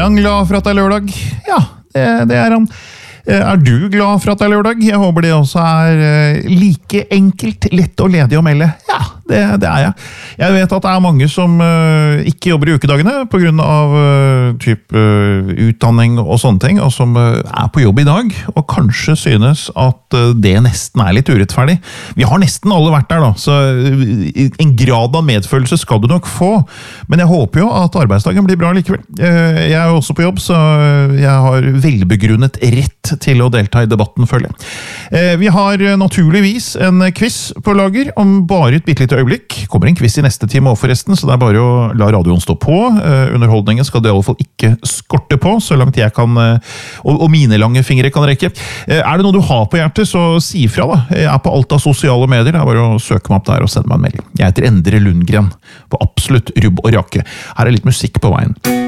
han glad for at det lørdag? Ja, det han. Du glad for at det lørdag? Jeg håper det også like enkelt, lett og ledig å melde. Ja, det jeg. Jeg vet at det mange som ikke jobber i ukedagene på grunn av utdanning og sånne ting, og som på jobb i dag, og kanskje synes at det nesten litt urettferdig. Vi har nesten alle vært der da, så en grad av medfølelse skal du nok få, men jeg håper jo at arbeidsdagen blir bra likevel. Jeg også på jobb, så jeg har velbegrunnet rett til å delta i debatten, føler jeg. Vi har naturligvis en quiz på lager om bare et bittelite øyeblikk. Kommer en quiz i neste time også forresten, så det bare å la radioen stå på. Underholdningen skal det i alle fall ikke skorte på, så langt jeg kan, og mine lange fingre kan rekke. Det noe du har på hjertet, så si ifra da. Jeg på alt av sosiale medier, det bare å søke meg opp der og sende meg en melding. Jeg heter Endre Lundgren, på absolutt rubb og rake. Her litt musikk på veien.